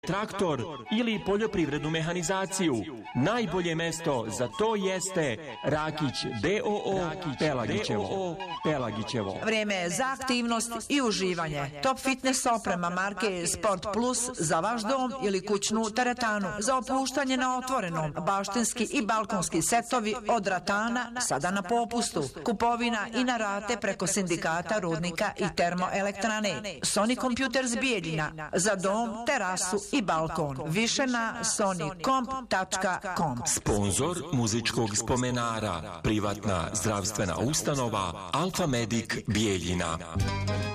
traktor ili poljoprivrednu mehanizaciju. Najbolje mesto za to jeste Rakić D.O.O. Pelagićevo. Vrijeme je za aktivnost i uživanje. Top fitness oprema marke Sport Plus za vaš dom ili kućnu teretanu. Za opuštanje na otvorenom, baštenski i balkonski setovi od ratana sada na popustu. Kupovina i na rate preko sindikata rudnika i termoelektrane. Sony Computers Bijeljina za dom, terasu i balkon. Više na sonycomp.com. Sponzor muzičkog spomenara, privatna zdravstvena ustanova Alfa Medic Bijeljina.